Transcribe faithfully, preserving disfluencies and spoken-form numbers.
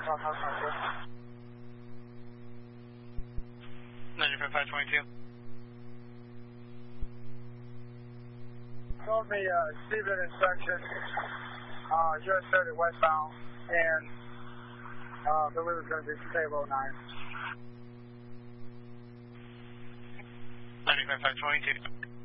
ninety-five five twenty-two. Told me uh, Stephen instruction, uh, U S thirty westbound, and uh, the route is going to be table nine. ninety-five five twenty-two.